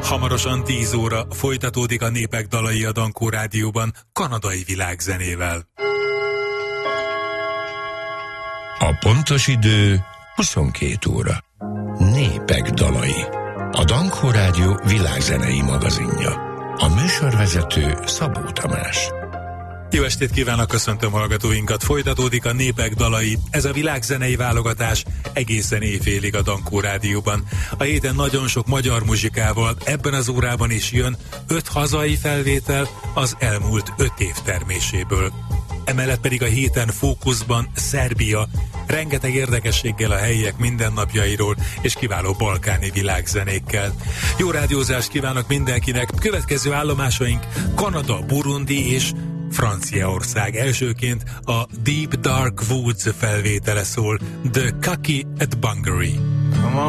Hamarosan 10 óra folytatódik a Népek dalai a Dankó Rádióban kanadai világzenével. A pontos idő 22 óra. Népek dalai. A Dankó Rádió világzenei magazinja. A műsorvezető Szabó Tamás. Jó estét kívánok, köszöntöm hallgatóinkat. Folytatódik a Népek dalai. Ez a világzenei válogatás egészen éjfélig a Dankó Rádióban. A héten nagyon sok magyar muzsikával, ebben az órában is jön 5 hazai felvétel az elmúlt 5 év terméséből. Emellett pedig a héten fókuszban Szerbia, rengeteg érdekességgel a helyiek mindennapjairól és kiváló balkáni világzenékkel. Jó rádiózást kívánok mindenkinek, következő állomásaink Kanada, Burundi és Franciaország. Elsőként a Deep Dark Woods felvétele szól, The Kaki at Bungaree.